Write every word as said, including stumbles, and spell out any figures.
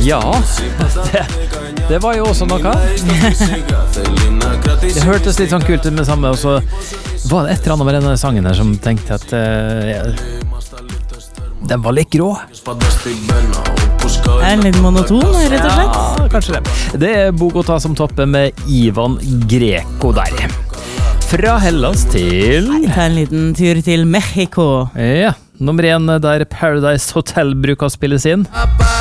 Ja, det, det var jo også noe. Det hørtes litt sånn kult ut med samme, og så var det et eller annet med denne sangen her som tenkte at uh, den var litt grå. Er litt monoton, rett og slett? Ja, kanskje det. Det er Bogotá som topper med Ivan Greco der. Fra Hellas til... Ta en liten tur til Mexico. Ja, nummer én der Paradise Hotel bruker å spilles inn.